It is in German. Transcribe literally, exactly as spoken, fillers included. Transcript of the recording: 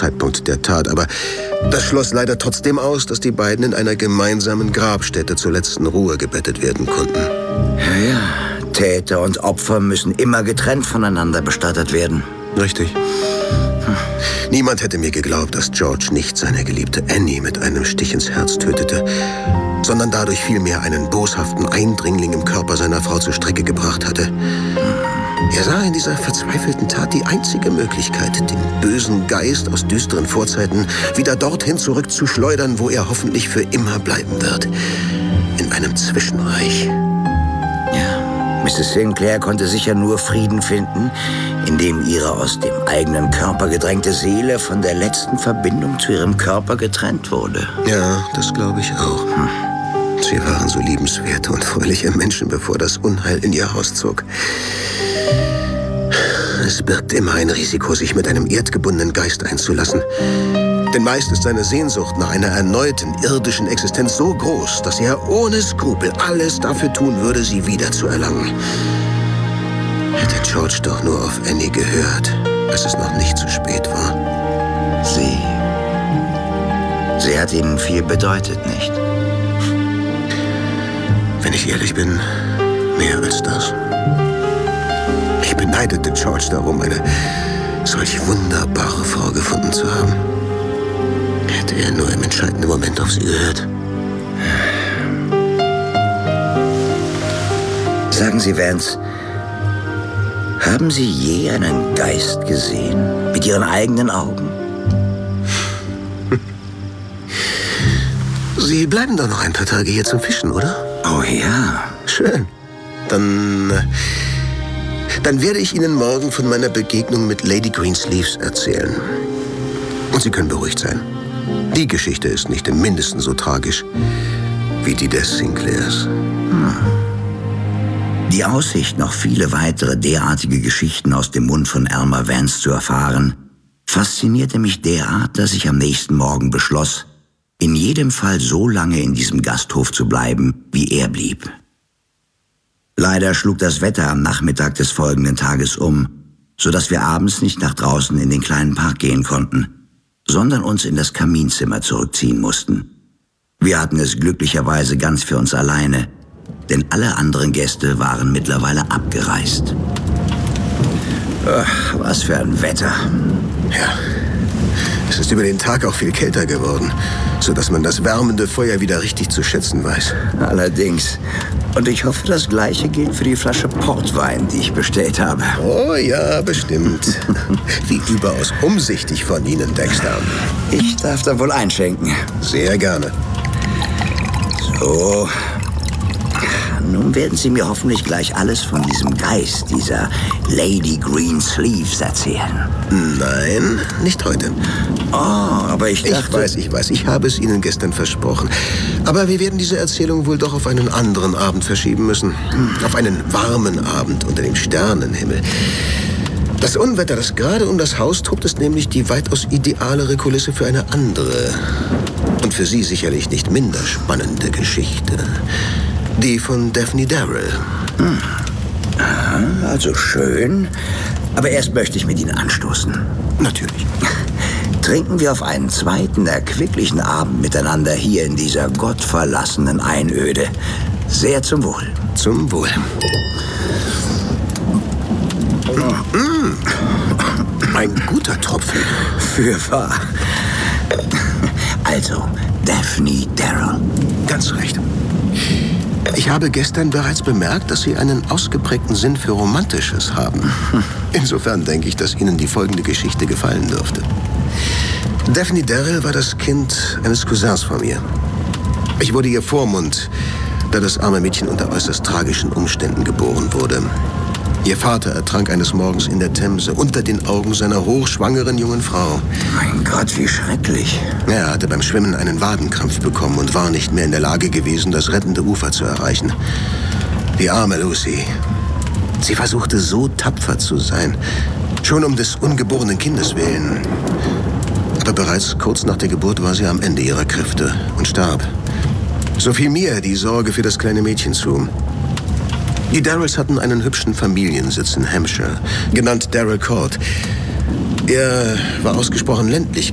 Zeitpunkt der Tat. Aber das schloss leider trotzdem aus, dass die beiden in einer gemeinsamen Grabstätte zur letzten Ruhe gebettet werden konnten. Ja, ja. Täter und Opfer müssen immer getrennt voneinander bestattet werden. Richtig. Hm. Niemand hätte mir geglaubt, dass George nicht seine geliebte Annie mit einem Stich ins Herz tötete, sondern dadurch vielmehr einen boshaften Eindringling im Körper seiner Frau zur Strecke gebracht hatte. Er sah in dieser verzweifelten Tat die einzige Möglichkeit, den bösen Geist aus düsteren Vorzeiten wieder dorthin zurückzuschleudern, wo er hoffentlich für immer bleiben wird. In einem Zwischenreich. Ja, Misses Sinclair konnte sicher nur Frieden finden, indem ihre aus dem eigenen Körper gedrängte Seele von der letzten Verbindung zu ihrem Körper getrennt wurde. Ja, das glaube ich auch. Hm. Sie waren so liebenswerte und fröhliche Menschen, bevor das Unheil in ihr Haus zog. Es birgt immer ein Risiko, sich mit einem erdgebundenen Geist einzulassen. Denn meist ist seine Sehnsucht nach einer erneuten irdischen Existenz so groß, dass er ohne Skrupel alles dafür tun würde, sie wiederzuerlangen. Hätte George doch nur auf Annie gehört, als es noch nicht zu spät war. Sie... Sie hat Ihnen viel bedeutet, nicht? Wenn ich ehrlich bin, mehr als das. Ich beneidete George darum, eine solch wunderbare Frau gefunden zu haben. Hätte er nur im entscheidenden Moment auf sie gehört. Sagen Sie, Vance, haben Sie je einen Geist gesehen? Mit Ihren eigenen Augen? Sie bleiben doch noch ein paar Tage hier zum Fischen, oder? Oh ja. Schön. Dann... Dann werde ich Ihnen morgen von meiner Begegnung mit Lady Greensleeves erzählen. Und Sie können beruhigt sein. Die Geschichte ist nicht im Mindesten so tragisch wie die des Sinclairs. Hm. Die Aussicht, noch viele weitere derartige Geschichten aus dem Mund von Elmer Vance zu erfahren, faszinierte mich derart, dass ich am nächsten Morgen beschloss, in jedem Fall so lange in diesem Gasthof zu bleiben, wie er blieb. Leider schlug das Wetter am Nachmittag des folgenden Tages um, sodass wir abends nicht nach draußen in den kleinen Park gehen konnten, sondern uns in das Kaminzimmer zurückziehen mussten. Wir hatten es glücklicherweise ganz für uns alleine, denn alle anderen Gäste waren mittlerweile abgereist. Ach, was für ein Wetter. Ja, es ist über den Tag auch viel kälter geworden, sodass man das wärmende Feuer wieder richtig zu schätzen weiß. Allerdings. Und ich hoffe, das Gleiche gilt für die Flasche Portwein, die ich bestellt habe. Oh ja, bestimmt. Wie überaus umsichtig von Ihnen, Dexter. Ich darf da wohl einschenken. Sehr gerne. So. Nun werden Sie mir hoffentlich gleich alles von diesem Geist, dieser Lady Greensleeves erzählen. Nein, nicht heute. Oh, aber ich dachte... Ich weiß, ich weiß, ich habe es Ihnen gestern versprochen. Aber wir werden diese Erzählung wohl doch auf einen anderen Abend verschieben müssen. Auf einen warmen Abend unter dem Sternenhimmel. Das Unwetter, das gerade um das Haus tobt, ist nämlich die weitaus idealere Kulisse für eine andere und für Sie sicherlich nicht minder spannende Geschichte. Die von Daphne Darrell. Hm. Aha, also schön. Aber erst möchte ich mit Ihnen anstoßen. Natürlich. Trinken wir auf einen zweiten, erquicklichen Abend miteinander hier in dieser gottverlassenen Einöde. Sehr zum Wohl. Zum Wohl. Mm. Ein guter Tropfen. Fürwahr. Also, Daphne Darrell. Ganz recht. Ich habe gestern bereits bemerkt, dass Sie einen ausgeprägten Sinn für Romantisches haben. Insofern denke ich, dass Ihnen die folgende Geschichte gefallen dürfte. Daphne Darrell war das Kind eines Cousins von mir. Ich wurde ihr Vormund, da das arme Mädchen unter äußerst tragischen Umständen geboren wurde. Ihr Vater ertrank eines Morgens in der Themse unter den Augen seiner hochschwangeren jungen Frau. Mein Gott, wie schrecklich. Er hatte beim Schwimmen einen Wadenkrampf bekommen und war nicht mehr in der Lage gewesen, das rettende Ufer zu erreichen. Die arme Lucy. Sie versuchte so tapfer zu sein, schon um des ungeborenen Kindes willen. Aber bereits kurz nach der Geburt war sie am Ende ihrer Kräfte und starb. So fiel mir die Sorge für das kleine Mädchen zu. Die Darrells hatten einen hübschen Familiensitz in Hampshire, genannt Darrell Court. Er war ausgesprochen ländlich